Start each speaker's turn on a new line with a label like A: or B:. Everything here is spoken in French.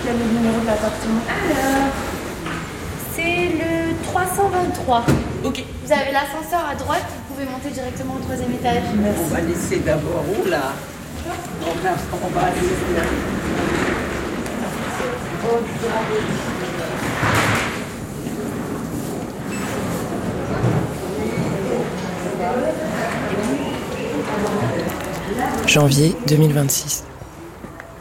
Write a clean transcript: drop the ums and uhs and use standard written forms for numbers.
A: quel est le numéro de l'appartement?
B: Alors, c'est le 323.
A: Ok.
B: Vous avez l'ascenseur à droite, vous pouvez monter directement au 3e étage.
A: Merci.
C: On va laisser d'abord où là? On va aller.
D: Janvier 2026.